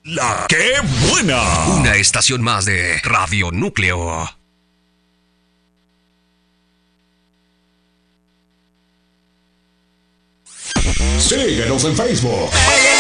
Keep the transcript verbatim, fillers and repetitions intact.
La que buena. Una estación más de Radio Núcleo. Síguenos en Facebook.